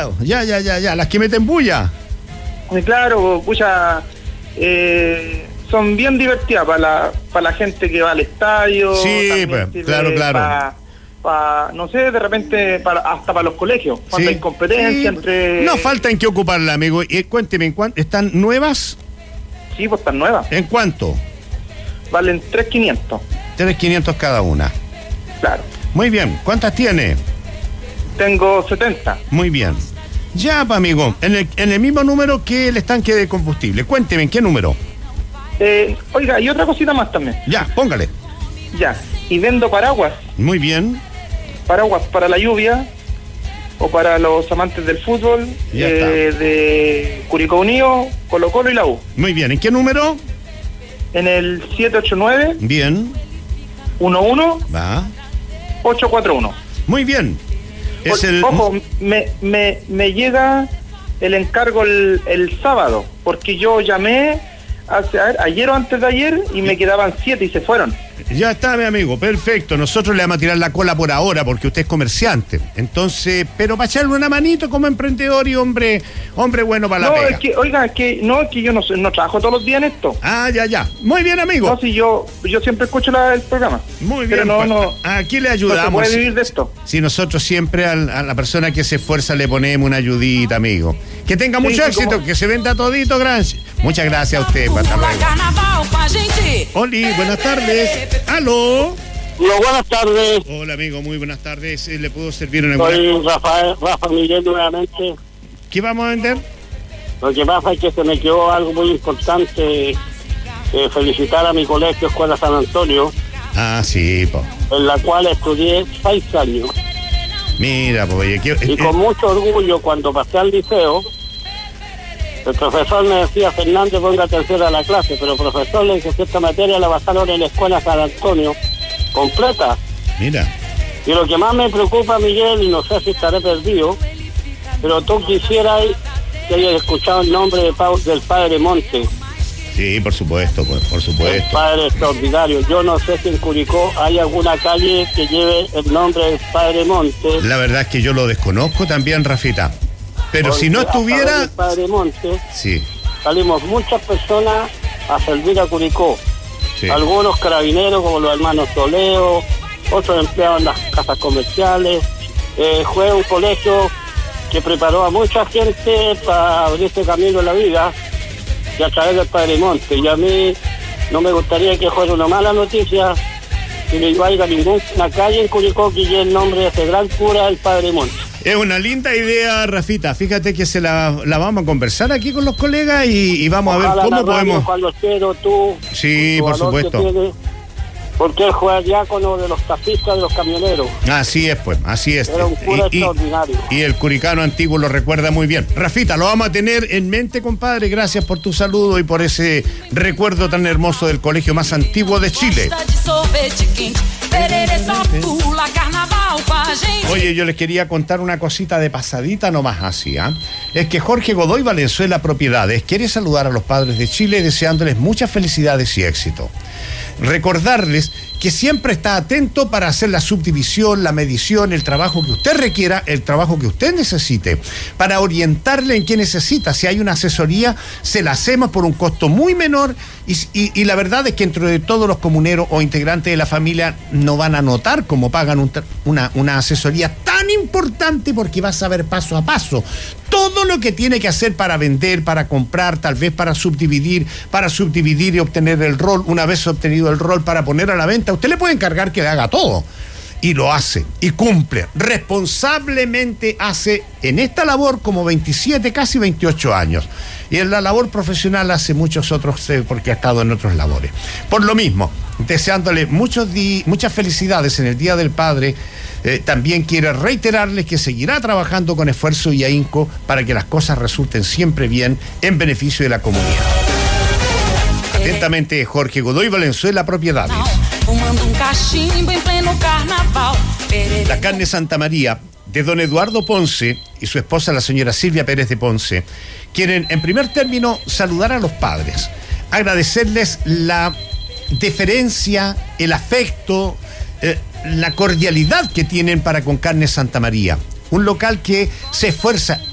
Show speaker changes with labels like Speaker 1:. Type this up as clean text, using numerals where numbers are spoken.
Speaker 1: Ya. Las que meten bulla.
Speaker 2: Claro, pucha, son bien divertidas para la gente que va al estadio.
Speaker 1: Sí, pues, claro.
Speaker 2: No sé, de repente hasta para los colegios, cuando hay competencia entre...
Speaker 1: No falta en qué ocuparla, amigo. Cuénteme, ¿están nuevas?
Speaker 2: Sí, pues están nuevas.
Speaker 1: ¿En cuánto?
Speaker 2: Valen 3.500.
Speaker 1: 3.500 cada una.
Speaker 2: Claro.
Speaker 1: Muy bien, ¿cuántas tiene?
Speaker 2: Tengo 70.
Speaker 1: Muy bien. Ya, amigo, en el mismo número que el estanque de combustible. Cuénteme, ¿en qué número?
Speaker 2: Oiga, y otra cosita más también.
Speaker 1: Ya, póngale.
Speaker 2: Ya, y vendo paraguas.
Speaker 1: Muy bien.
Speaker 2: Paraguas para la lluvia o para los amantes del fútbol, de Curicó Unido, Colo-Colo y la U.
Speaker 1: Muy bien, ¿en qué número?
Speaker 2: En el 789.
Speaker 1: Bien.
Speaker 2: 11.
Speaker 1: Va. 841.
Speaker 2: Muy bien. Ojo, me llega el encargo el sábado, porque yo llamé ayer o antes de ayer y me quedaban 7 y se fueron.
Speaker 1: Ya está, mi amigo, perfecto. Nosotros le vamos a tirar la cola por ahora porque usted es comerciante. Entonces, pero para echarle una manito como emprendedor y hombre bueno para la pega.
Speaker 2: Es que yo no trabajo todos los días en esto.
Speaker 1: Ya. Muy bien, amigo.
Speaker 2: No, si yo siempre escucho el programa.
Speaker 1: Muy bien.
Speaker 2: Pero
Speaker 1: aquí le ayudamos.
Speaker 2: No se puede vivir de esto.
Speaker 1: Si nosotros siempre a la persona que se esfuerza le ponemos una ayudita, amigo. Que tenga mucho éxito, que se venda todito, gracias. Muchas gracias a usted. Hasta luego. Oli, buenas tardes. ¿Aló?
Speaker 3: Hola, buenas tardes.
Speaker 1: Hola, amigo, muy buenas tardes. ¿Le puedo servir una
Speaker 3: Soy Rafa Miguel nuevamente.
Speaker 1: ¿Qué vamos a vender?
Speaker 3: Lo que pasa es que se me quedó algo muy importante, felicitar a mi colegio Escuela San Antonio.
Speaker 1: Ah, sí, po.
Speaker 3: En la cual estudié 6 años.
Speaker 1: Mira, pues,
Speaker 3: y con mucho orgullo, cuando pasé al liceo, el profesor me decía: Fernández, ponga tercera a la clase, pero profesor, le dije, esta materia la bajaron en la Escuela San Antonio completa.
Speaker 1: Mira.
Speaker 3: Y lo que más me preocupa, Miguel, y no sé si estaré perdido, pero tú quisieras que hayas escuchado el nombre del padre Monte.
Speaker 1: Sí, por supuesto, por supuesto.
Speaker 3: El padre extraordinario. Yo no sé si en Curicó hay alguna calle que lleve el nombre del padre Monte.
Speaker 1: La verdad es que yo lo desconozco también, Rafita. Pero porque si no estuviera...
Speaker 3: El padre Monte,
Speaker 1: sí,
Speaker 3: salimos muchas personas a servir a Curicó.
Speaker 1: Sí.
Speaker 3: Algunos carabineros, como los hermanos Toledo, otros empleados en las casas comerciales. Fue un colegio que preparó a mucha gente para abrir este camino en la vida, y a través del padre Monte. Y a mí no me gustaría que fuera una mala noticia que no iba a ir a ninguna calle en Curicó que lleve el nombre de ese gran cura, el padre Monte.
Speaker 1: Es una linda idea, Rafita. Fíjate que se la vamos a conversar aquí con los colegas y vamos a ver cómo podemos...
Speaker 3: Cuando quiero tú...
Speaker 1: Sí, por supuesto.
Speaker 3: Porque él fue el diácono de los taxistas, de los camioneros.
Speaker 1: Así es, pues, así es.
Speaker 3: Era un cura extraordinario.
Speaker 1: Y el curicano antiguo lo recuerda muy bien. Rafita, lo vamos a tener en mente, compadre. Gracias por tu saludo y por ese recuerdo tan hermoso del colegio más antiguo de Chile. Oye, yo les quería contar una cosita de pasadita nomás así, ¿ah? Es que Jorge Godoy Valenzuela Propiedades quiere saludar a los padres de Chile deseándoles muchas felicidades y éxito. Recordarles que siempre está atento para hacer la subdivisión, la medición, el trabajo que usted requiera, el trabajo que usted necesite, para orientarle en qué necesita. Si hay una asesoría, se la hacemos por un costo muy menor y la verdad es que entre todos los comuneros o integrantes de la familia no van a notar cómo pagan una asesoría tan importante, porque va a saber paso a paso todo lo que tiene que hacer para vender, para comprar, tal vez para subdividir y obtener el rol. Una vez obtenido el rol, para poner a la venta, usted le puede encargar que le haga todo. Y lo hace, y cumple, responsablemente hace en esta labor como 27, casi 28 años. Y en la labor profesional hace muchos otros, porque ha estado en otras labores. Por lo mismo, deseándole muchas felicidades en el Día del Padre, también quiere reiterarles que seguirá trabajando con esfuerzo y ahínco para que las cosas resulten siempre bien en beneficio de la comunidad. Atentamente, Jorge Godoy Valenzuela Propiedades. La carne Santa María de don Eduardo Ponce y su esposa, la señora Silvia Pérez de Ponce, quieren en primer término saludar a los padres, agradecerles la deferencia, el afecto, la cordialidad que tienen para con Carne Santa María, un local que se esfuerza